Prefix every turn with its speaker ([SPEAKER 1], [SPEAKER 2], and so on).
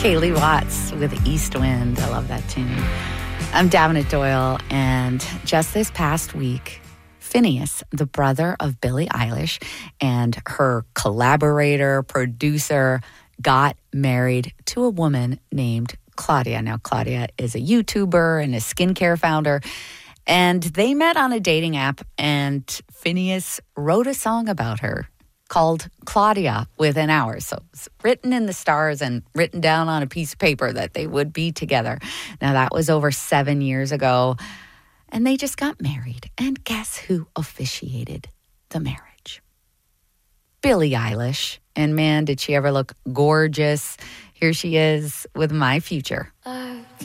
[SPEAKER 1] Kaylee Watts with East Wind. I love that tune. I'm Davenant Doyle, and just this past week, Phineas, the brother of Billie Eilish, and her collaborator, producer, got married to a woman named Claudia. Now, Claudia is a YouTuber and a skincare founder, and they met on a dating app, and Phineas wrote a song about her called Claudia within hours. So it's written in the stars and written down on a piece of paper that they would be together. Now, that was over 7 years ago, and they just got married. And guess who officiated the marriage? Billie Eilish. And man, did she ever look gorgeous. Here she is with My Future.